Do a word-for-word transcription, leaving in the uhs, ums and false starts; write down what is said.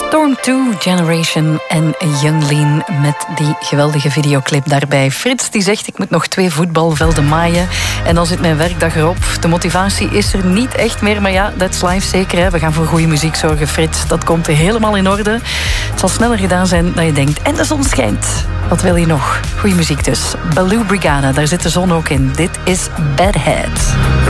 Storm two Generation en Young Lean met die geweldige videoclip daarbij. Frits die zegt, ik moet nog twee voetbalvelden maaien en dan zit mijn werkdag erop. De motivatie is er niet echt meer, maar ja, that's life zeker. Hè? We gaan voor goede muziek zorgen, Frits. Dat komt helemaal in orde. Het zal sneller gedaan zijn dan je denkt. En de zon schijnt. Wat wil je nog? Goede muziek dus. Baloo Brigada, daar zit de zon ook in. Dit is Bad Head.